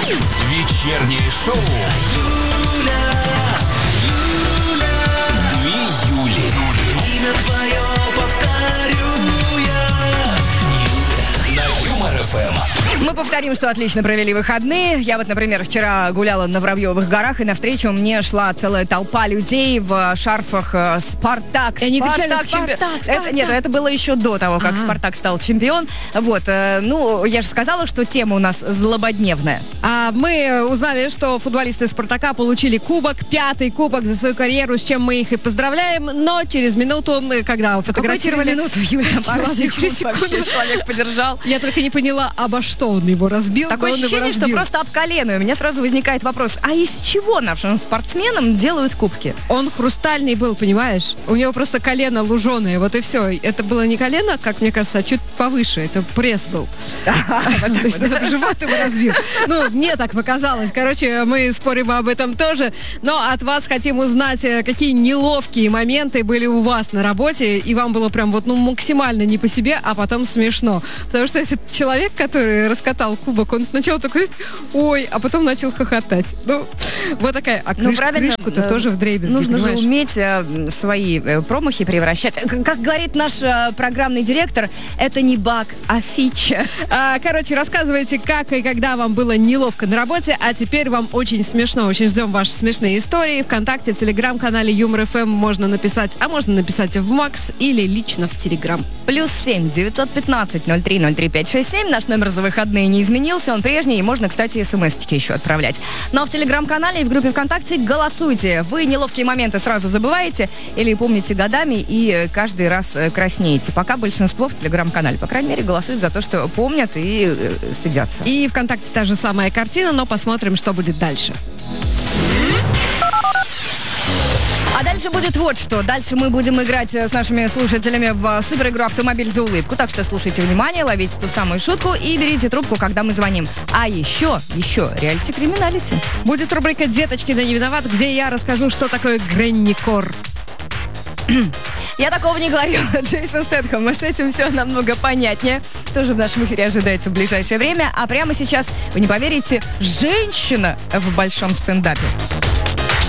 Вечернее шоу. Две Юли. Имя твое повторю я. На Юмор ФМ. Мы повторим, что отлично провели выходные. Я вот, например, вчера гуляла на Воробьевых горах, и навстречу мне шла целая толпа людей в шарфах «Спартак». И они кричали чемпион». «Спартак». Нет, это было еще до того, как «Спартак» стал чемпион. Вот, я же сказала, что тема у нас злободневная. А мы узнали, что футболисты «Спартака» получили кубок, 5-й кубок за свою карьеру, с чем мы их и поздравляем. Но через минуту, когда фотографировали... Через минуту, Юля? Через секунду Человек подержал. Я только не поняла, обо что он его разбил. Такое ощущение, что просто об колено. И у меня сразу возникает вопрос, а из чего нашим спортсменам делают кубки? Он хрустальный был, понимаешь? У него просто колено луженое, вот и все. Это было не колено, как мне кажется, а чуть повыше. Это пресс был. То есть живот его разбил. Мне так показалось. Короче, мы спорим об этом тоже. Но от вас хотим узнать, какие неловкие моменты были у вас на работе, и вам было прям максимально не по себе, а потом смешно. Потому что этот человек, который раскатал кубок, он сначала такой, ой, а потом начал хохотать. Вот такая. А крышку-то тоже вдребезги, нужно понимаешь? же уметь свои промахи превращать. Как говорит наш программный директор, это не баг, а фича. Короче, рассказывайте, как и когда вам было неловко на работе, а теперь вам очень смешно. Очень ждем ваши смешные истории. ВКонтакте, в Телеграм-канале Юмор ФМ можно написать, а можно написать в Макс или лично в Телеграм. +7 915 03 03 567. Наш номер за выходные не изменился, он прежний, и можно, кстати, смс-очки еще отправлять. Но в Телеграм-канале и в группе ВКонтакте голосуйте. Вы неловкие моменты сразу забываете или помните годами и каждый раз краснеете. Пока большинство в Телеграм-канале, по крайней мере, голосуют за то, что помнят и стыдятся. И ВКонтакте та же самая картина, но посмотрим, что будет дальше. А дальше будет вот что. Дальше мы будем играть с нашими слушателями в суперигру «Автомобиль за улыбку». Так что слушайте внимание, ловите ту самую шутку и берите трубку, когда мы звоним. А еще реалити-криминалити. Будет рубрика «Деточкина не виноват», где я расскажу, что такое Гренни-Кор. Я такого не говорила. Джейсон Стэтхэм. С этим все намного понятнее. Тоже в нашем эфире ожидается в ближайшее время. А прямо сейчас, вы не поверите, женщина в большом стендапе.